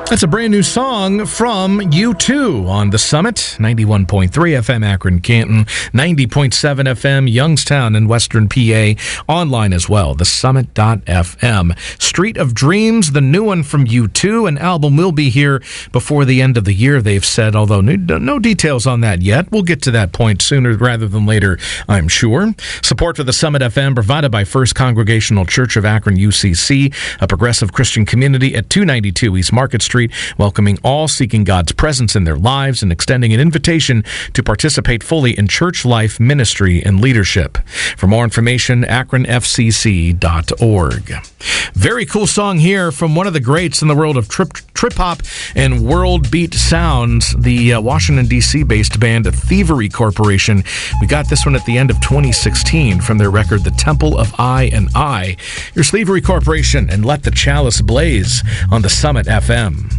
That's a brand new song from U2 on The Summit, 91.3 FM Akron, Canton, 90.7 FM Youngstown and Western PA, online as well, thesummit.fm. Street of Dreams, the new one from U2, an album will be here before the end of the year, they've said, although no details on that yet. We'll get to that point sooner rather than later, I'm sure. Support for The Summit FM provided by First Congregational Church of Akron, UCC, a progressive Christian community at 292 East Market Street, welcoming all seeking God's presence in their lives and extending an invitation to participate fully in church life, ministry, and leadership. For more information, akronfcc.org. Very cool song here from one of the greats in the world of trip-hop and world beat sounds, the Washington, D.C. based band Thievery Corporation. We got this one at the end of 2016 from their record, The Temple of I and I. Here's Thievery Corporation and Let the Chalice Blaze on The Summit FM.